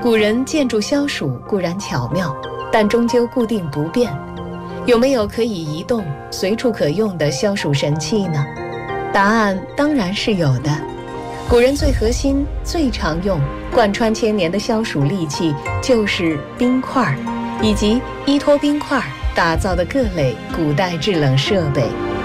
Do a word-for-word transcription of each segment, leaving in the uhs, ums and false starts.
古人建筑消暑固然巧妙，但终究固定不变。有没有可以移动、随处可用的消暑神器呢？答案当然是有的。古人最核心、最常用、贯穿千年的消暑利器就是冰块，以及依托冰块打造的各类古代制冷设备。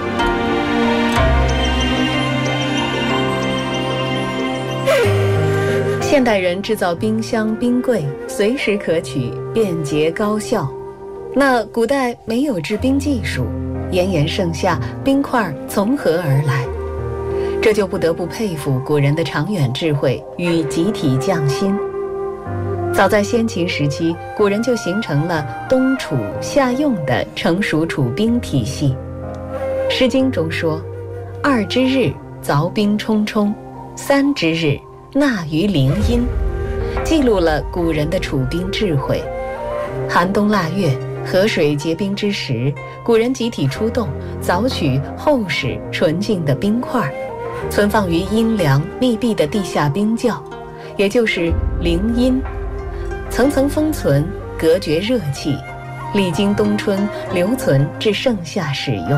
现代人制造冰箱、冰柜，随时可取，便捷高效。那古代没有制冰技术，炎炎盛夏，冰块从何而来？这就不得不佩服古人的长远智慧与集体匠心。早在先秦时期，古人就形成了冬储夏用的成熟储冰体系。《诗经》中说：“二之日，凿冰冲冲；三之日，纳于陵阴”，记录了古人的储冰智慧。寒冬腊月，河水结冰之时，古人集体出动，凿取厚实纯净的冰块，存放于阴凉密闭的地下冰窖，也就是陵阴，层层封存，隔绝热气，历经冬春，留存至盛夏使用。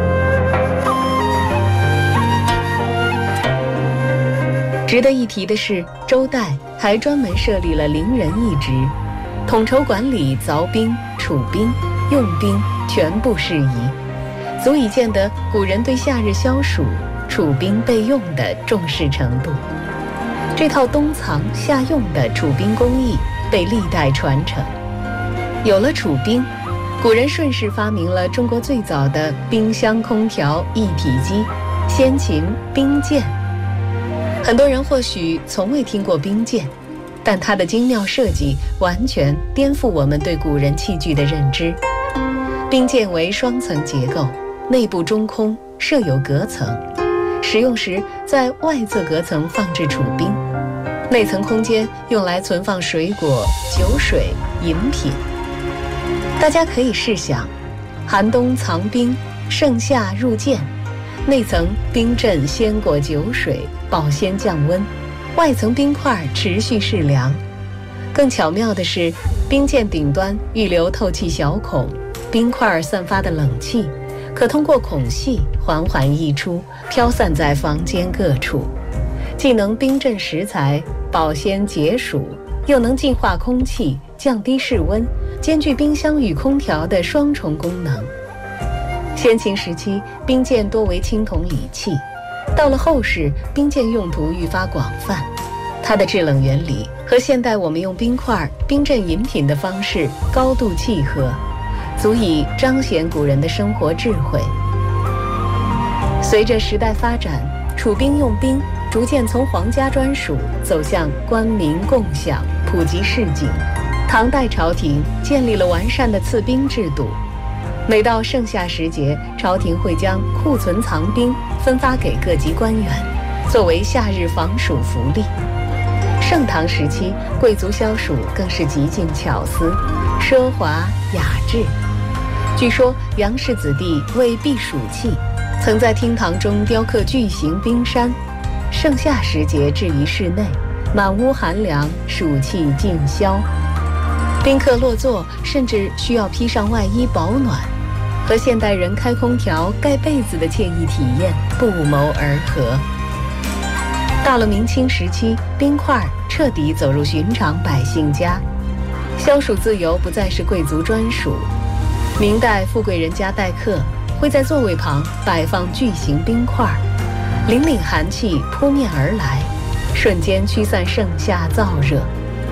值得一提的是，周代还专门设立了陵人一职，统筹管理凿冰、储冰、用冰全部事宜，足以见得古人对夏日消暑、储冰备用的重视程度。这套冬藏夏用的储冰工艺被历代传承。有了储冰，古人顺势发明了中国最早的冰箱空调一体机——先秦冰鉴。很多人或许从未听过冰鉴，但它的精妙设计完全颠覆我们对古人器具的认知。冰鉴为双层结构，内部中空，设有隔层，使用时在外侧隔层放置储冰，内层空间用来存放水果、酒水、饮品。大家可以试想，寒冬藏冰，盛夏入鉴，内层冰镇鲜果酒水，保鲜降温，外层冰块持续适凉。更巧妙的是，冰鉴顶端预留透气小孔，冰块散发的冷气可通过孔隙缓缓溢出，飘散在房间各处，既能冰镇食材、保鲜解暑，又能净化空气、降低室温，兼具冰箱与空调的双重功能。先秦时期，冰鉴多为青铜礼器，到了后世，冰鉴用途愈发广泛，它的制冷原理和现代我们用冰块冰镇饮品的方式高度契合，足以彰显古人的生活智慧。随着时代发展，储冰用冰逐渐从皇家专属走向官民共享，普及市井。唐代朝廷建立了完善的赐冰制度，每到盛夏时节，朝廷会将库存藏冰分发给各级官员，作为夏日防暑福利。盛唐时期，贵族消暑更是极尽巧思，奢华雅致。据说杨氏子弟为避暑气，曾在厅堂中雕刻巨型冰山，盛夏时节置于室内，满屋寒凉，暑气尽消。宾客落座甚至需要披上外衣保暖，和现代人开空调盖被子的惬意体验不谋而合。到了明清时期，冰块彻底走入寻常百姓家，消暑自由不再是贵族专属。明代富贵人家待客，会在座位旁摆放巨型冰块，凛凛寒气扑面而来，瞬间驱散盛夏燥热。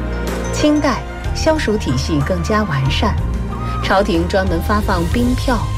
清代消暑体系更加完善，朝廷专门发放冰票、